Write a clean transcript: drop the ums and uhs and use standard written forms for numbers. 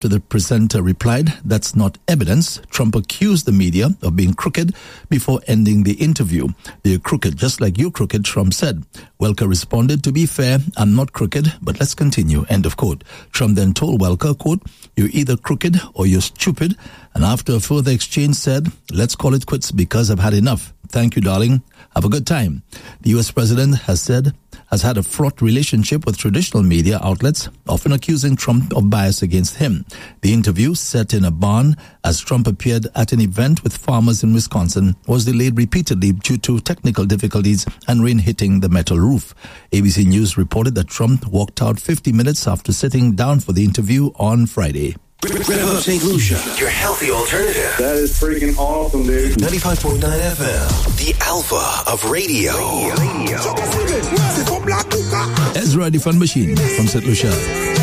To the presenter replied, "That's not evidence." Trump accused the media of being crooked before ending the interview. "They're crooked, just like you're crooked," Trump said. Welker responded, "To be fair, I'm not crooked, but let's continue," end of quote. Trump then told Welker, quote, "You're either crooked or you're stupid," and after a further exchange said, "Let's call it quits because I've had enough. Thank you, darling. Have a good time." The U.S. president has had a fraught relationship with traditional media outlets, often accusing Trump of bias against him. The interview, set in a barn as Trump appeared at an event with farmers in Wisconsin, was delayed repeatedly due to technical difficulties and rain hitting the metal roof. ABC News reported that Trump walked out 50 minutes after sitting down for the interview on Friday. St. Lucia, your healthy alternative. That is freaking awesome, dude. 95.9 FM, the alpha of radio. Ezra the Fun Machine from St. Lucia.